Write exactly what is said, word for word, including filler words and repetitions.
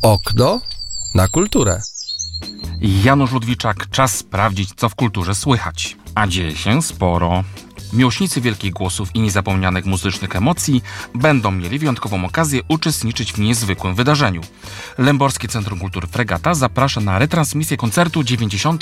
Okno na kulturę. Janusz Ludwiczak, czas sprawdzić, co w kulturze słychać. A dzieje się sporo. Miłośnicy wielkich głosów i niezapomnianych muzycznych emocji będą mieli wyjątkową okazję uczestniczyć w niezwykłym wydarzeniu. Lęborskie Centrum Kultury Fregata zaprasza na retransmisję koncertu dziewięćdziesiątej